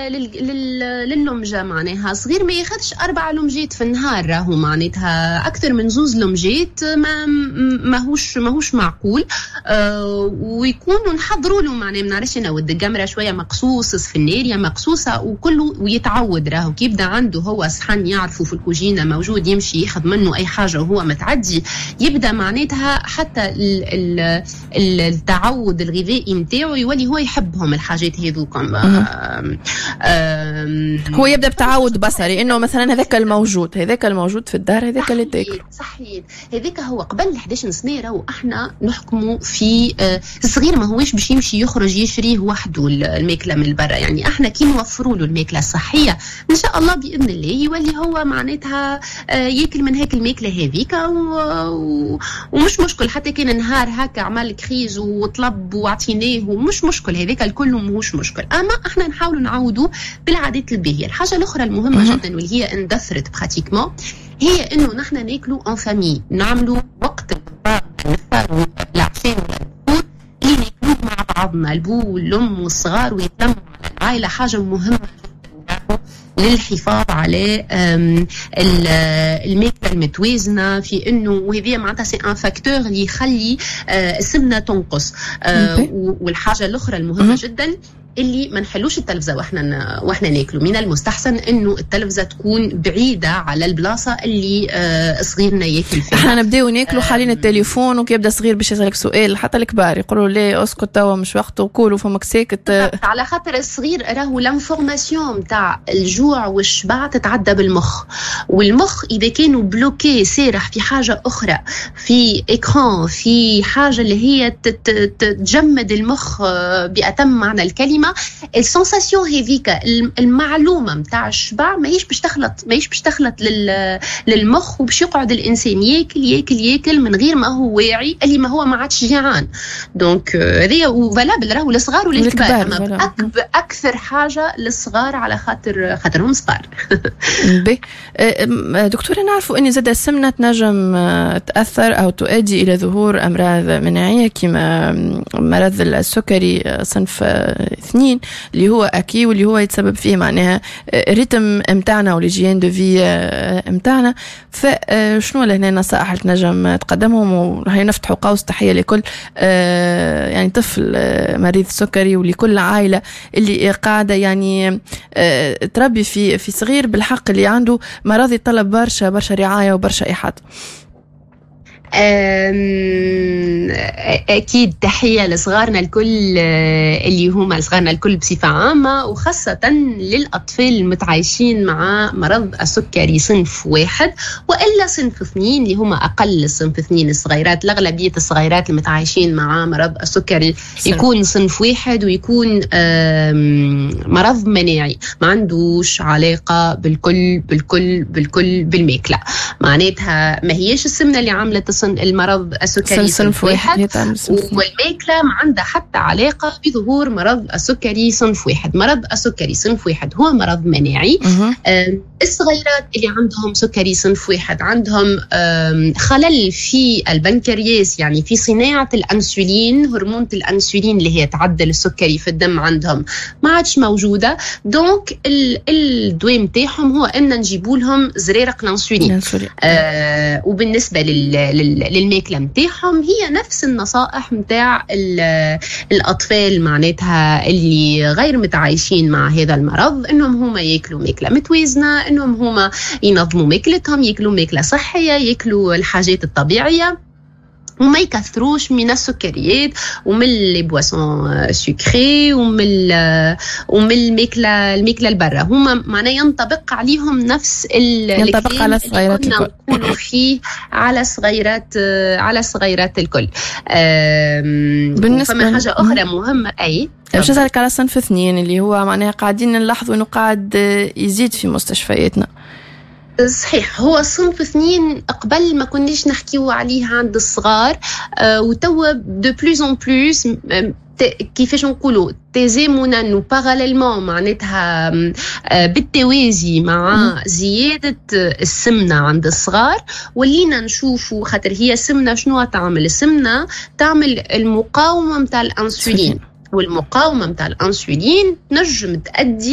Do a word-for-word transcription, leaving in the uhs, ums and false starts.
لل... لل... لللمجة معناها صغير ما ياخدش أربع لمجات في النهار، راهو معناتها أكثر من زوز لمجات ما ماهوش ماهوش معقول. آه ويكونوا نحضروا له معناها ما نعرفش أنا ود الجمرة شوية مقصوص سفنارية مقصوصة وكله ويتعود، راهو كي يبدأ عنده هو صحن يعرفوا في الكوجينة موجود يمشي ياخذ منه أي حاجة وهو متعدي، يبدأ معناتها حتى ال... ال... التعود الغذائي متاعه يولي هو يحبهم الحاجات هذوكم. هو يبدأ بتعود بصري انه مثلا هذاك الموجود هذاك الموجود في الدار هذاك اللي تاكل. صحيح هذاك هو قبل إحدى عشر سنه راهو احنا نحكموا في الصغير ما هوش باش يمشي يخرج يشريه وحده الماكله من برا، يعني احنا كي نوفروا له الماكله الصحيه ان شاء الله باذن الله يولي هو معناتها ياكل من هيك الماكله هذيك ومش مشكل. حتى كان نهار هكا عمل كريز وطلب وعطيناه ومش مشكل، هذاك الكل مش مشكل. اما احنا نحاولوا نعودوا بالعادات الباهيه. الحاجه الاخرى المهمه جدا واللي هي اندثرت براتيكمون هي انه نحن ناكلوا ان فامي، نعملوا وقت الفطار والعشاء والفطور اللي ناكلوه مع بعضنا، البو والام والصغار ويتلموا على العائله. حاجه مهمه للحفاظ على الماكله المتوازنه في انه وهذه معناتها سي ان فاكتور اللي يخلي السمنه تنقص. والحاجه الاخرى المهمه جدا اللي ما نحلوش التلفزه واحنا واحنا ناكلوا، من المستحسن انه التلفزه تكون بعيده على البلاصه اللي آه صغيرنا ياكل فيها. احنا نبداو ناكلوا حالين التليفون وكيبدا صغير باش يسالك سؤال، حتى الكبار يقولوا ليه اسكت توا مش وقته وكلوا فمك ساكت. على خاطر الصغير راهو لانفورماسيون نتاع الجوع والشبع تتعدى بالمخ، والمخ اذا كانوا بلوكي سارح في حاجه اخرى، في اكران، في حاجه اللي هي تجمد المخ بأتم معنى الكلمه، السنساسيون هذيك المعلومه نتاع الشبع ماهيش باش تخلط ماهيش باش تخلط للمخ وباش يقعد الانسان ياكل ياكل ياكل من غير ما هو واعي اللي ما هو ما عادش جيعان. دونك هذه وفالابل راهو للصغار وللكبار، اما اكثر حاجه للصغار على خاطر خاطرهم صغار. دكتوره نعرفوا ان زاد السمنه تنجم تاثر او تؤدي الى ظهور امراض مناعيه كما مرض السكري صنف اثنين اللي هو اكي واللي هو يتسبب فيه معناها الريتم متاعنا والهيجين دو في متاعنا. فشنو لهنا نصائح اللي تنجم تقدمهم؟ وهي نفتحوا قوس تحيه لكل يعني طفل مريض سكري ولكل عائله اللي قاعده يعني تربي في في صغير بالحق اللي عنده مرض يطلب برشا برشا رعايه وبرشا احاطه. أكيد تحية لصغارنا الكل اللي هم صغارنا الكل بصفة عامة، وخاصة للأطفال المتعايشين مع مرض السكري صنف واحد وإلا صنف اثنين اللي هم أقل صنف اثنين الصغيرات. الأغلبية الصغيرات المتعايشين مع مرض السكري يكون صنف واحد ويكون مرض مناعي ما عندوش علاقة بالكل بالكل بالكل بالماكلة. معناتها ما هيش السمنة اللي عملت المرض السكري صنف واحد، والماكلة ما عندها حتى علاقة بظهور مرض السكري صنف واحد. مرض السكري صنف واحد هو مرض مناعي. الصغيرات اللي عندهم سكري صنف واحد عندهم خلل في البنكرياس، يعني في صناعة الأنسولين، هرمون الأنسولين اللي هي تعدل السكري في الدم عندهم ما عادش موجودة. دونك الدواء متاعهم هو أن نجيبوا لهم زريرق الأنسولين. آه وبالنسبة لل للماكله متاعهم هي نفس النصائح متاع الاطفال معناتها اللي غير متعايشين مع هذا المرض، انهم هما ياكلوا ماكله متوازنه، انهم هما ينظموا ماكلتهم، ياكلوا ماكله صحيه، ياكلوا الحاجات الطبيعيه وما يكثروش من السكريات ومن لي بواسون سكري ومن ومن الماكله الماكله البرة. هما معناه ينطبق عليهم نفس ينطبق على الصغيرات الكل نقولوا فيه على صغيرات على الصغيرات الكل. بالنسبه فما حاجه اخرى مهمه اي باش نسالك على صنف اثنين اللي هو معناها قاعدين نلاحظوا انه قاعد يزيد في مستشفياتنا. صحيح، هو صنف اثنين قبل ما كناش نحكيو عليه عند الصغار، آه وتوا دو بلوز اون بلوز كيفاش نقولوا تزامنا نو باراليلمون معناتها بالتوازي مع زيادة السمنة عند الصغار. ولينا نشوفوا خاطر هي السمنة شنو تعمل؟ السمنة تعمل المقاومة متاع الأنسولين، والمقاومة متاع الأنسولين نجم تؤدي